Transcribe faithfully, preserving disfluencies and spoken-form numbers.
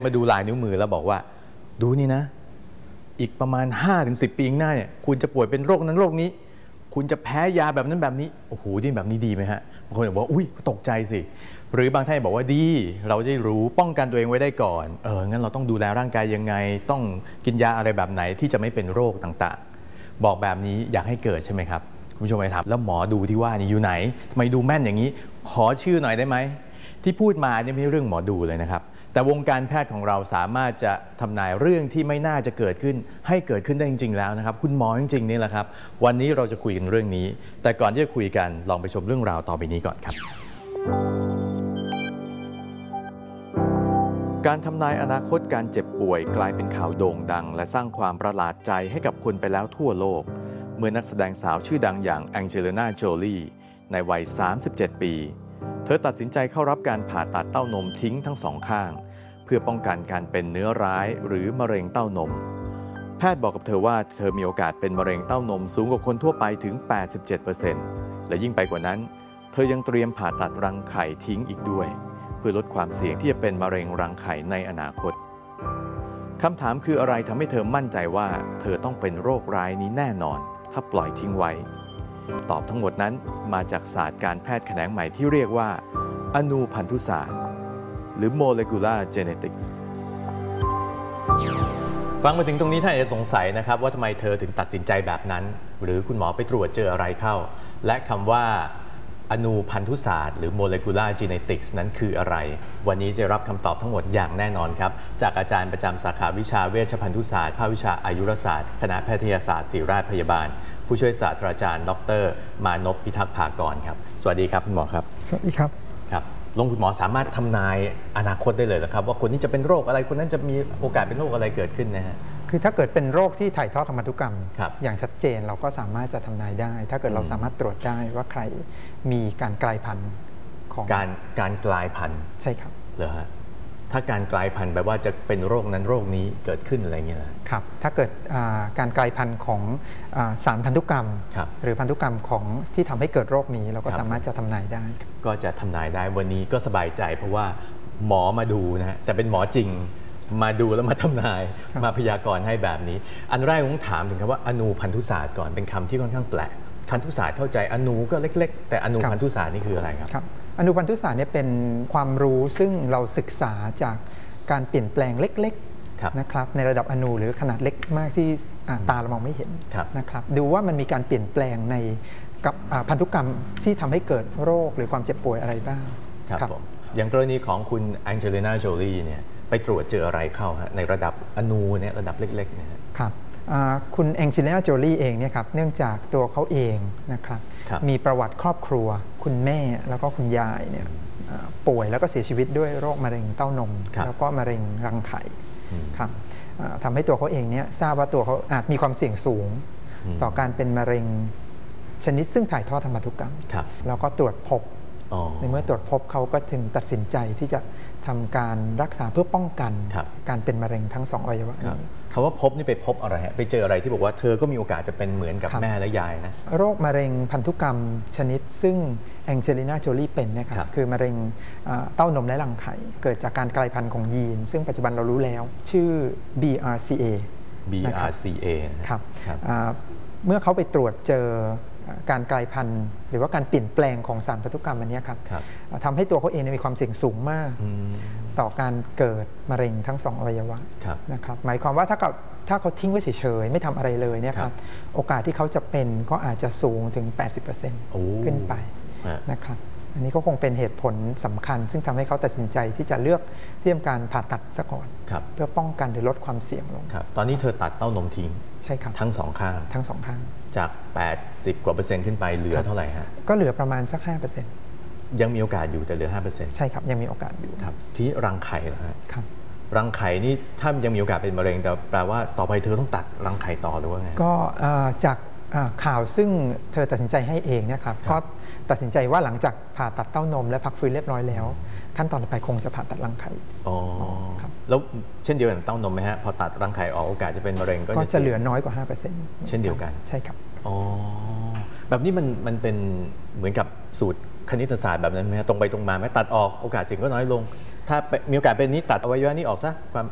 มาดูลายนิ้วมือแล้วบอกว่าดูนี่นะอีกประมาณ ห้าถึงสิบ ปีข้างหน้าเนี่ยคุณจะป่วยเป็นโรคนั้นโรคนี้คุณจะแพ้ยาแบบนั้นแบบนี้โอ้โหนี่แบบนี้ดีไหมฮะบางคนบอกว่าอุ้ยตกใจสิหรือบางท่านบอกว่าดีเราจะรู้ป้องกันตัวเองไว้ได้ก่อนเอองั้นเราต้องดูแลร่างกายยังไงต้องกินยาอะไรแบบไหนที่จะไม่เป็นโรคต่างๆบอกแบบนี้อยากให้เกิดใช่ไหมครับคุณผู้ชมไปถามแล้วหมอดูที่ว่านี่อยู่ไหนทำไมดูแม่นอย่างนี้ขอชื่อหน่อยได้ไหมที่พูดมาเนี่ยไม่ใช่เรื่องหมอดูเลยนะครับแต่วงการแพทย์ของเราสามารถจะทำนายเรื่องที่ไม่น่าจะเกิดขึ้นให้เกิดขึ้นได้จริงๆแล้วนะครับคุณหมอจริงๆนี่แหละครับวันนี้เราจะคุยกันเรื่องนี้แต่ก่อนที่จะคุยกันลองไปชมเรื่องราวต่อไปนี้ก่อนครับการทำนายอนาคตการเจ็บป่วยกลายเป็นข่าวโด่งดังและสร้างความประหลาดใจให้กับคนไปแล้วทั่วโลกเมื่อนักแสดงสาวชื่อดังอย่างแองเจลิน่าโจลีในวัยสามสิบเจ็ดปีเธอตัดสินใจเข้ารับการผ่าตัดเต้านมทิ้งทั้งสองข้างเพื่อป้องกันการเป็นเนื้อร้ายหรือมะเร็งเต้านมแพทย์บอกกับเธอว่าเธอมีโอกาสเป็นมะเร็งเต้านมสูงกว่าคนทั่วไปถึง แปดสิบเจ็ดเปอร์เซ็นต์ และยิ่งไปกว่านั้นเธอยังเตรียมผ่าตัดรังไข่ทิ้งอีกด้วยเพื่อลดความเสี่ยงที่จะเป็นมะเร็งรังไข่ในอนาคตคำถามคืออะไรทำให้เธอมั่นใจว่าเธอต้องเป็นโรคร้ายนี้แน่นอนถ้าปล่อยทิ้งไว้ตอบทั้งหมดนั้นมาจากศาสตร์การแพทย์แขนงใหม่ที่เรียกว่าอนูพันธุศาสตร์หรือ molecular genetics ฟังมาถึงตรงนี้ท่านอาจจะสงสัยนะครับว่าทำไมเธอถึงตัดสินใจแบบนั้นหรือคุณหมอไปตรวจเจออะไรเข้าและคำว่าอนูพันธุศาสตร์หรือ molecular genetics นั้นคืออะไรวันนี้จะรับคำตอบทั้งหมดอย่างแน่นอนครับจากอาจารย์ประจำสาขาวิชาเวชภัณฑ์ศาสตร์ภาควิชาอายุรศาสตร์คณะแพทยศาสตร์ศิริราชพยาบาลผู้ช่วยศาสตราจารย์ดรมานพพิทักษ์ภากรครับสวัสดีครับคุณหมอครับสวัสดีครับครับลงคุณหมอสามารถทำนายอนาคตได้เลยเหรอครับว่าคนนี้จะเป็นโรคอะไรคนนั้นจะมีโอกาสเป็นโรคอะไรเกิดขึ้นนะฮะคือถ้าเกิดเป็นโรคที่ถ่ายทอดทางพันธุกรรมอย่างชัดเจนเราก็สามารถจะทำนายได้ถ้าเกิดเราสามารถตรวจได้ว่าใครมีการกลายพันธุ์ของการการกลายพันธุ์ใช่ครับเหรอฮะถ้าการกลายพันธุ์แปลว่าจะเป็นโรคนั้นโรคนี้เกิดขึ้นอะไรเงี้ยครับถ้าเกิดการกลายพันธุ์ของสารพันธุกรรมหรือพันธุกรรมของที่ทำให้เกิดโรคนี้เราก็สามารถจะทำนายได้ก็จะทำนายได้วันนี้ก็สบายใจเพราะว่าหมอมาดูนะฮะแต่เป็นหมอจริงมาดูแล้วมาทำนายมาพยากรณ์ให้แบบนี้อันแรกผมถามถึงคำว่าอนูพันธุศาสตร์ก่อนเป็นคำที่ค่อนข้างแปลกพันธุศาสตร์เข้าใจอนูก็เล็กๆแต่อนูพันธุศาสตร์นี่คืออะไรครับครับอนูพันธุศาสตร์เนี่ยเป็นความรู้ซึ่งเราศึกษาจากการเปลี่ยนแปลงเล็กๆนะครับในระดับอนูหรือขนาดเล็กมากที่ตาเรามองไม่เห็นนะครับดูว่ามันมีการเปลี่ยนแปลงในกับพันธุกรรมที่ทำให้เกิดโรคหรือความเจ็บป่วยอะไรบ้างครับผมอย่างกรณีของคุณแองเจลิน่าโจลีเนี่ยไปตรวจเจออะไรเข้าฮะในระดับอนูเนี่ยระดับเล็กๆเนี่ยครับคุณแองเจลิน่าโจลีเองเนี่ยครับเนื่องจากตัวเขาเองนะครับมีประวัติครอบครัวคุณแม่แล้วก็คุณยายเนี่ยป่วยแล้วก็เสียชีวิตด้วยโรคมะเร็งเต้านมแล้วก็มะเร็งรังไข่ครับทำให้ตัวเขาเองเนี่ยทราบว่าตัวเขาอาจมีความเสี่ยงสูงต่อการเป็นมะเร็งชนิดซึ่งถ่ายทอดทางพันธุกรรมแล้วก็ตรวจพบในเมื่อตรวจพบเขาก็จึงตัดสินใจที่จะทำการรักษาเพื่อป้องกันการเป็นมะเร็งทั้งสองอวัยวะนี้คำว่าพบนี่ไปพบอะไรฮะไปเจออะไรที่บอกว่าเธอก็มีโอกาสจะเป็นเหมือนกับแม่และยายนะโรคมะเร็งพันธุกรรมชนิดซึ่งแองเจลิน่าโจลีเป็นนะครับคือมะเร็งเต้านมและรังไข่เกิดจากการกลายพันธุ์ของยีนซึ่งปัจจุบันเรารู้แล้วชื่อ บี อาร์ ซี เอบี อาร์ ซี เอครับเมื่อเขาไปตรวจเจอการกลายพันธุ์หรือว่าการเปลี่ยนแปลงของสารพันธุกรรมอันนี้ครับทำให้ตัวเขาเองมีความเสี่ยงสูงมากต่อการเกิดมะเร็งทั้งสองอวัยวะนะครับหมายความว่าถ้าเขาถ้าเขาทิ้งไว้เฉยๆไม่ทำอะไรเลยเนี่ยครับโอกาสที่เขาจะเป็นก็อาจจะสูงถึง แปดสิบเปอร์เซ็นต์ ขึ้นไปนะครับอันนี้ก็คงเป็นเหตุผลสำคัญซึ่งทำให้เขาตัดสินใจที่จะเลือกที่ทำการผ่าตัดซะก่อนเพื่อป้องกันหรือลดความเสี่ยงลงตอนนี้เธอตัดเต้านมทิ้งใช่ครับทั้งสองข้างทั้งสองข้างจากแปดสิบกว่าเปอร์เซ็นต์ขึ้นไปเหลือเท่าไหร่ฮะก็เหลือประมาณสัก ห้าเปอร์เซ็นต์ยังมีโอกาสอยู่แต่เหลือ ห้าเปอร์เซ็นต์ใช่ครับยังมีโอกาสอยู่ครับที่รังไข่เหรอฮะครับรังไข่นี่ถ้ายังมีโอกาสเป็นมะเร็งแต่แปลว่าต่อไปเธอต้องตัดรังไข่ต่อหรือว่าไงก็จากข่าวซึ่งเธอตัดสินใจให้เองนะครับก็ตัดสินใจว่าหลังจากผ่าตัดเต้านมและพักฟื้นเรียบร้อยแล้วขั้นตอนต่อไปคงจะผ่าตัดรังไข่อ๋อครับแล้วเช่นเดียวกับเต้านมไหมฮะพอตัดรังไข่ออกโอกาสจะเป็นมะเร็งก็จะเหลือน้อยกว่า ห้าเปอร์เซ็นต์เช่นเดียวกันใช่ครับอ๋อแบบนี้มันมันเป็นเหมือนกับสูตรคณิตศาสตร์แบบนั้นไหมตรงไปตรงมาไหมตัดออกโอกาสเสี่ยงก็น้อยลงทถ้ามีโอกาสเป็นนี้ตัดอวัยวะนี้ออกซะความ